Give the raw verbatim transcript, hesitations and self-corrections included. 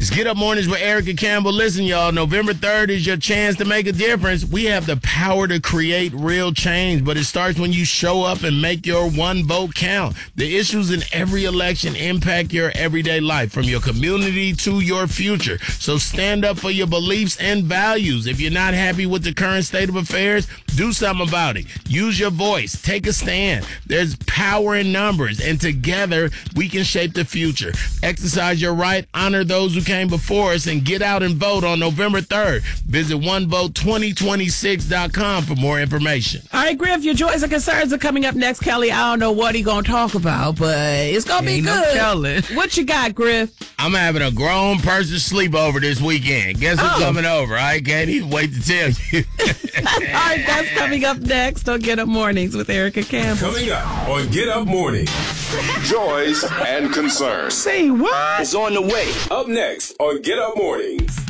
It's Get Up Mornings with Erica Campbell. Listen, y'all, November third is your chance to make a difference. We have the power to create real change, but it starts when you show up and make your one vote count. The issues in every election impact your everyday life, from your community to your future. So stand up for your beliefs and values. If you're not happy with the current state of affairs, do something about it. Use your voice. Take a stand. There's power in numbers, and together we can shape the future. Exercise your right, honor those who came before us, and get out and vote on November third. Visit one vote twenty twenty-six dot com for more information. All right, Griff, your joys and concerns are coming up next. Kelly, I don't know what he gonna talk about, but it's gonna be Ain't good. no telling. What you got, Griff? I'm having a grown person sleepover this weekend. Guess who's Oh. coming over? I can't even wait to tell you. All right, that's coming up next on Get Up Mornings with Erica Campbell. Coming up on Get Up Morning. Joys and concerns. Say what? It's on the way. Up next on Get Up Mornings.